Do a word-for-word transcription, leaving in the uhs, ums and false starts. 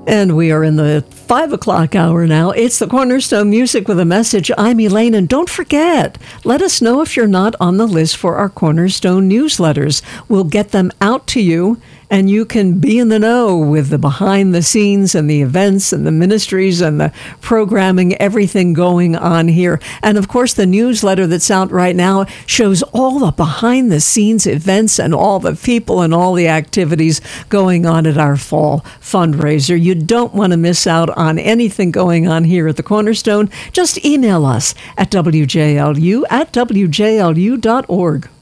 And we are in the five o'clock hour now. It's the Cornerstone Music with a Message. I'm Elaine, and don't forget, let us know if you're not on the list for our Cornerstone newsletters. We'll get them out to you, and you can be in the know with the behind the scenes and the events and the ministries and the programming, everything going on here. And of course, the newsletter that's out right now shows all the behind the scenes events and all the people and all the activities going on at our fall fundraiser. You don't want to miss out on anything going on here at the Cornerstone. Just email us at W J L U at W J L U dot org.